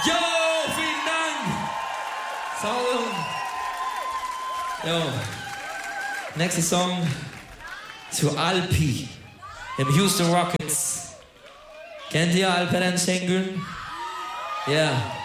Jo, vielen Dank. So. Jo. Nächster Song zu Alpi, dem Houston Rockets. Kennt ihr Alperen Şengün? Ja. Yeah.